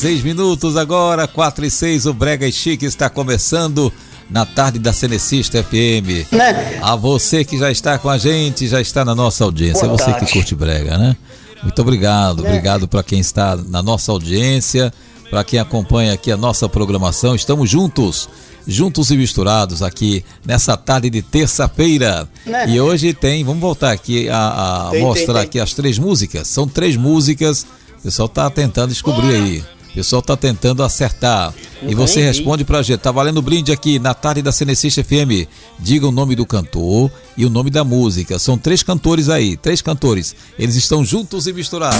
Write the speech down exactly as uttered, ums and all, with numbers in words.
Seis minutos agora, quatro e seis, o Brega e Chique está começando na tarde da Cenecista F M. Né? A você que já está com a gente, já está na nossa audiência, Boa você tarde. que curte Brega, né? Muito obrigado, né? Obrigado para quem está na nossa audiência, para quem acompanha aqui a nossa programação. Estamos juntos, juntos e misturados aqui nessa tarde de terça-feira. Né? E hoje tem, vamos voltar aqui a, a tem, mostrar tem, tem. aqui as três músicas. São três músicas, o pessoal está tentando descobrir aí. O pessoal está tentando acertar. E você responde pra gente. Tá valendo brinde aqui na tarde da Cenecista F M. Diga o nome do cantor e o nome da música. São três cantores aí, três cantores. Eles estão juntos e misturados.